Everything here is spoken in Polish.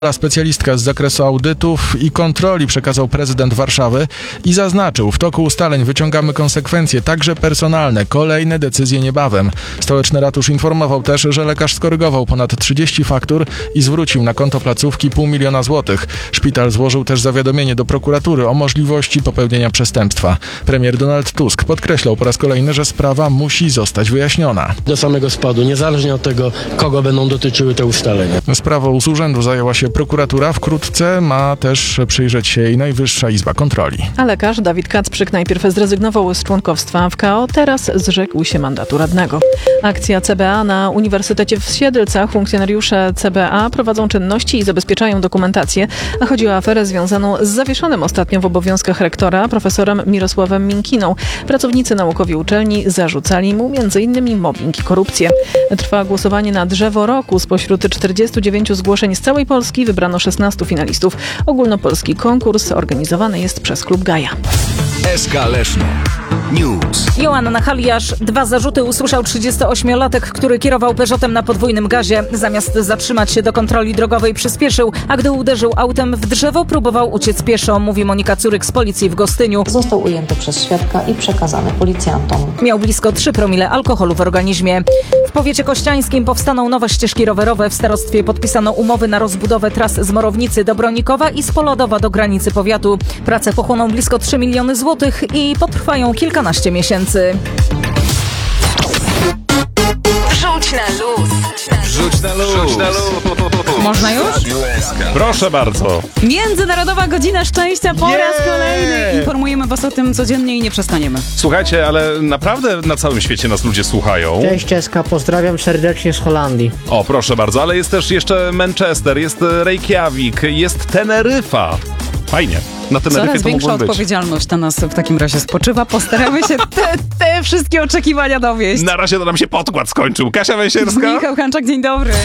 Specjalistka z zakresu audytów i kontroli przekazał prezydent Warszawy i zaznaczył, w toku ustaleń wyciągamy konsekwencje, także personalne. Kolejne decyzje niebawem. Stołeczny ratusz informował też, że lekarz skorygował ponad 30 faktur i zwrócił na konto placówki 500 000 złotych. Szpital złożył też zawiadomienie do prokuratury o możliwości popełnienia przestępstwa. Premier Donald Tusk podkreślał po raz kolejny, że sprawa musi zostać wyjaśniona. Do samego spadu, niezależnie od tego, kogo będą dotyczyły te ustalenia. Sprawą z urzędu zajęła się prokuratura. Wkrótce ma też przyjrzeć się jej Najwyższa Izba Kontroli. A lekarz Dawid Kacprzyk najpierw zrezygnował z członkostwa w KO, teraz zrzekł się mandatu radnego. Akcja CBA na Uniwersytecie w Siedlcach. Funkcjonariusze CBA prowadzą czynności i zabezpieczają dokumentację. A chodzi o aferę związaną z zawieszonym ostatnio w obowiązkach rektora profesorem Mirosławem Minkiną. Pracownicy naukowi uczelni zarzucali mu m.in. mobbing i korupcję. Trwa głosowanie na drzewo roku. Spośród 49 zgłoszeń z całej Polski wybrano 16 finalistów. Ogólnopolski konkurs organizowany jest przez Klub Gaja. SK Leszno News. Joanna Haliasz 2 zarzuty usłyszał 38-latek, który kierował Peugeotem na podwójnym gazie. Zamiast zatrzymać się do kontroli drogowej przyspieszył, a gdy uderzył autem w drzewo, próbował uciec pieszo, mówi Monika Curyk z policji w Gostyniu. Został ujęty przez świadka i przekazany policjantom. Miał blisko 3 promile alkoholu w organizmie. W powiecie kościańskim powstaną nowe ścieżki rowerowe. W starostwie podpisano umowy na rozbudowę tras z Morownicy do Bronikowa i z Polodowa do granicy powiatu. Prace pochłoną blisko 3 miliony złotych i potrwają kilkanaście miesięcy. Wrzuć na luz. Wrzuć na luz. Wrzuć na luz. Można już? Proszę bardzo. Międzynarodowa Godzina Szczęścia po raz kolejny. Informujemy was o tym codziennie i nie przestaniemy. Słuchajcie, ale naprawdę na całym świecie nas ludzie słuchają. Cześć Czeska, pozdrawiam serdecznie z Holandii. O, proszę bardzo, ale jest też jeszcze Manchester, jest Reykjavik, jest Teneryfa. Fajnie. Na Teneryfie Coraz to większa mogłem być. odpowiedzialność na nas w takim razie spoczywa. Postaramy się te wszystkie oczekiwania dowieść. Na razie to nam się podkład skończył. Kasia Węsierska. Michał Hanczak, dzień dobry.